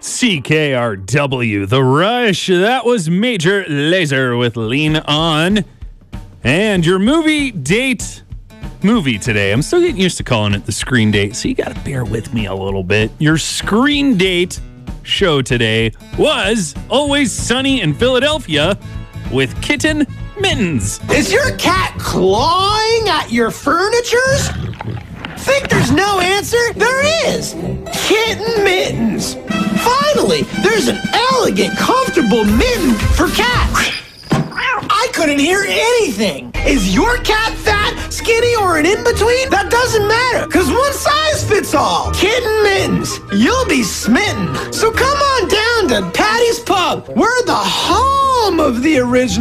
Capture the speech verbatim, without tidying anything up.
C K R W, The Rush. That was Major Lazer with Lean On. And your movie date movie today. I'm still getting used to calling it the screen date, so you got to bear with me a little bit. Your screen date show today was Always Sunny in Philadelphia with Kitten Mittens. Is your cat clawing at your furnitures? Think there's no answer? There is! Kitten Mittens! Finally, there's an elegant, comfortable mitten for cats! I couldn't hear anything! Is your cat fat, skinny, or an in-between? That doesn't matter, because one size fits all! Kitten Mittens! You'll be smitten! So come on down to Patty's Pub! We're the home of the original